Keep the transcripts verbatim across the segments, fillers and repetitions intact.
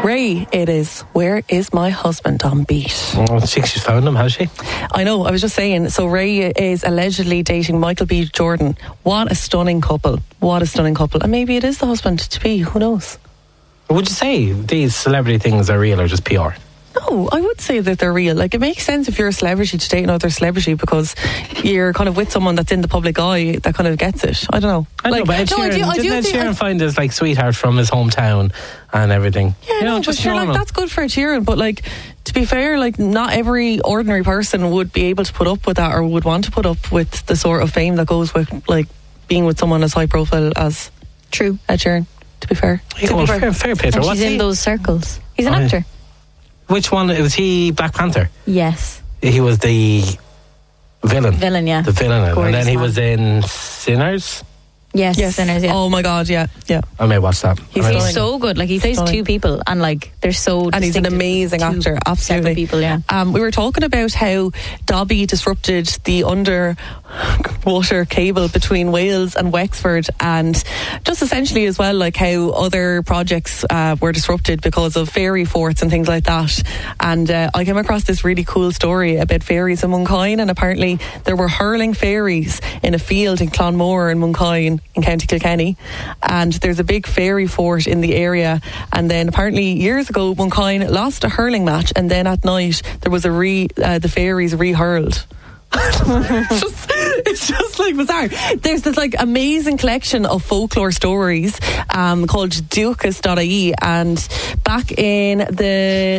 Ray, it is. Where is my husband on beat? Oh, I think she's found him, has she? I know, I was just saying. So Ray is allegedly dating Michael B. Jordan. What a stunning couple. What a stunning couple. And maybe it is the husband to be. Who knows? Would you say these celebrity things are real or just P R? No, I would say that they're real. Like, it makes sense if you're a celebrity to date another celebrity because you're kind of with someone that's in the public eye that kind of gets it. I don't know. I know, like, but Ed no, I Sheeran, do, I do didn't Ed think- Sheeran I- find his like sweetheart from his hometown and everything? Yeah, you know, no, just but sure, like, normal. that's good for Ed Sheeran. But like, to be fair, like, not every ordinary person would be able to put up with that or would want to put up with the sort of fame that goes with like being with someone as high profile as True. Ed Sheeran. To be fair, Yeah, to well, be fair. fair, fair play to her. And What's she's in he? those circles. He's an Oh, yeah. actor. Which one was he? Black Panther. Yes. He was the villain. Villain, yeah. The villain, and Gorgeous then he man. was in Sinners. Yes. Yes. Sinners, yeah. Oh my God, yeah, yeah. I may watch that. He's I may He's watch- so good. Like, he plays Stunning. two people and like they're so And he's an distinctive. amazing Two actor, separate absolutely. people, yeah. Um, we were talking about how Dobby disrupted the underwater cable between Wales and Wexford, and just essentially as well, like how other projects uh, were disrupted because of fairy forts and things like that. And uh, I came across this really cool story about fairies in Muncoyne, and apparently there were hurling fairies in a field in Clonmore in Muncoyne in County Kilkenny. And there's a big fairy fort in the area, and then apparently years ago Muncoyne lost a hurling match, and then at night there was a re uh, the fairies re-hurled. it's, just, it's just like bizarre. There's this like amazing collection of folklore stories um, called Dukas dot I E, and back in the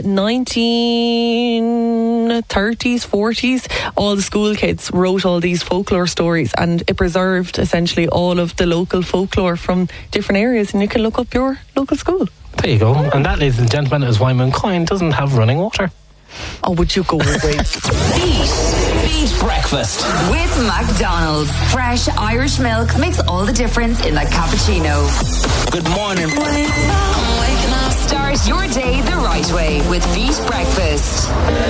nineteen thirties, forties, all the school kids wrote all these folklore stories, and it preserved essentially all of the local folklore from different areas, and you can look up your local school. There you go. And that, ladies and gentlemen, is why Muncoyne doesn't have running water. Oh, would you go away? Beat. Beat Breakfast. With McDonald's. Fresh Irish milk makes all the difference in a cappuccino. Good morning. Start your day the right way with Beat Breakfast.